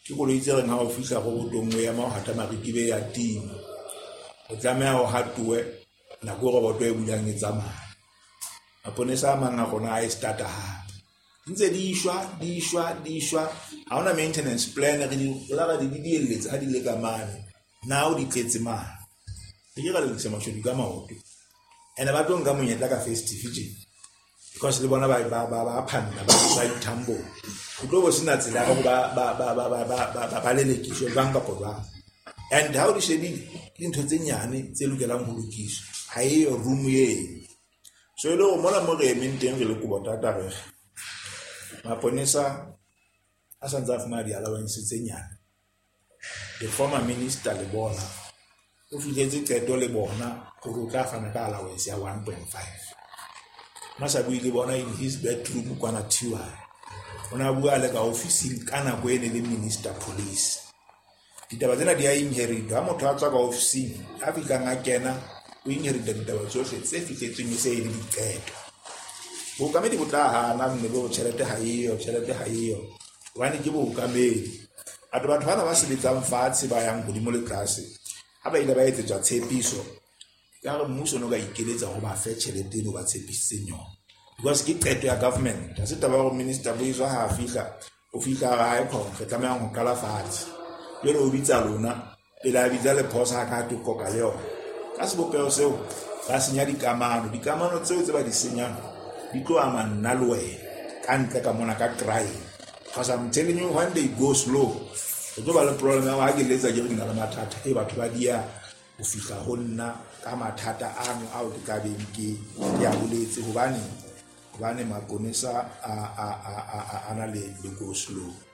ke go le itseng ha o fihla go botongwe ya mo hata marikibe ya team o tlamea o hatuwe na go roboto e bulang e tsamaya maponesa a mang a gona a starta ha ntse di shwa ha ona maintenance plan re di la di dielletsa ha di le ka mane now di tletse ma ke ga le tsema shodi ka maoto ene ba tonga monyetla ka festive je because le bona ba phanda ba ithambo o tlo bo sina tsela ba lelekisho bang ka potwa and how di shebile ke ntho tse nyane tse lokelang ho lokiswa ha e room ye so ile o mona mo re menteng re le go botata re maponesa a santsa fuma di allowance tse nyane the former minister le bona o filetse qeto le bona go tla fana ka allowance ya 1.5 masa buile bona in his bedroom kwana tiwa ona bua le ka office kana go ene le minister police ditaba tsena di a inherit ha motho a tswa ka office a fika nga kena o inherit ditaba tsohle tse fitletseng se ile diqeto bo ka medi botla ha na ne bo tšhelete ha iyo bane ke bo ka medi a batho bana ba se letsang fatshe ba yang godimo le tlase ha ba ile ba etsetsa tshepiso ka re mmuso no ka ikeletsa go ba fe tšhelete no ba tshepisitseng yona because ke qeto ya government ha se taba go minister bo izwa ha o fihla ga e khon re tlamehang go kala fatshe le o bitsa lona pele a bitsa le phosa ka to koka le yona ka se bopeo seo ba senya dikamano tseo tse ba di senyang di tlo ama nna le wena ka ntle ka mona ka cry because I'm telling you one day go slow o tlo ba le problem ya ga ke letsa ke re ke na le mathata e batho ba dia o fihla ho nna ka mathata ano ao ke ka beng ke ya boletse hobane maponesa a na le go slow.